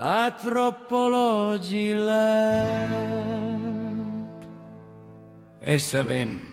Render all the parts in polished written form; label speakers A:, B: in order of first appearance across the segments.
A: Antropology Lab. E sabem.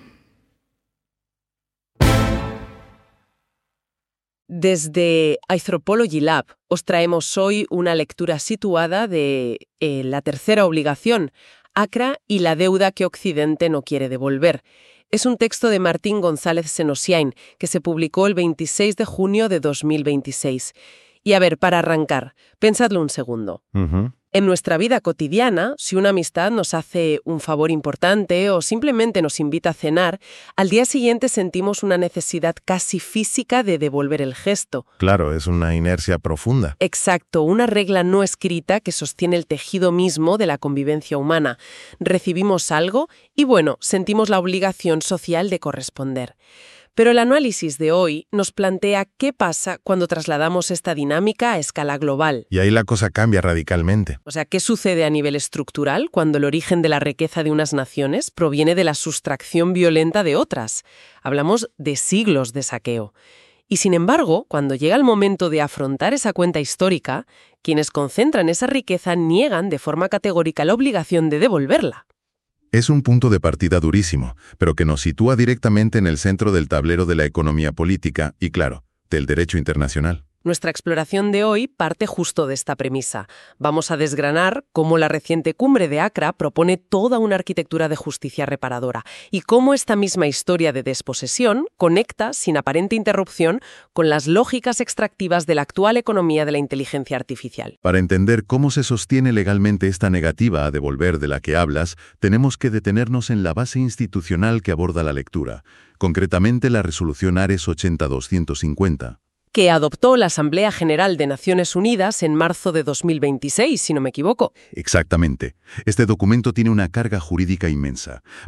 B: Desde Anthropology Lab os traemos hoy una lectura situada de la tercera obligación, ACRA y la deuda que Occidente no quiere devolver. Es un texto de Martín González Senosiain que se publicó el 26 de junio de 2026. Y a ver, para arrancar, pensadlo un segundo. En nuestra vida cotidiana, si una amistad nos hace un favor importante o simplemente nos invita a cenar, al día siguiente sentimos una necesidad casi física de devolver el gesto.
C: Claro, es una inercia profunda.
B: Exacto, una regla no escrita que sostiene el tejido mismo de la convivencia humana. Recibimos algo y bueno, sentimos la obligación social de corresponder. Pero el análisis de hoy nos plantea qué pasa cuando trasladamos esta dinámica a escala global.
C: Y ahí la cosa cambia radicalmente.
B: O sea, ¿qué sucede a nivel estructural cuando el origen de la riqueza de unas naciones proviene de la sustracción violenta de otras? Hablamos de siglos de saqueo. Y sin embargo, cuando llega el momento de afrontar esa cuenta histórica, quienes concentran esa riqueza niegan de forma categórica la obligación de devolverla.
C: Es un punto de partida durísimo, pero que nos sitúa directamente en el centro del tablero de la economía política y, claro, del derecho internacional.
B: Nuestra exploración de hoy parte justo de esta premisa. Vamos a desgranar cómo la reciente cumbre de ACRA propone toda una arquitectura de justicia reparadora y cómo esta misma historia de desposesión conecta, sin aparente interrupción, con las lógicas extractivas de la actual economía de la inteligencia artificial.
C: Para entender cómo se sostiene legalmente esta negativa a devolver de la que hablas, tenemos que detenernos en la base institucional que aborda la lectura, concretamente la resolución Ares 80-250.
B: Que adoptó la Asamblea General de Naciones Unidas en marzo de 2026, si no me equivoco.
C: Exactamente. Este documento tiene una carga jurídica inmensa.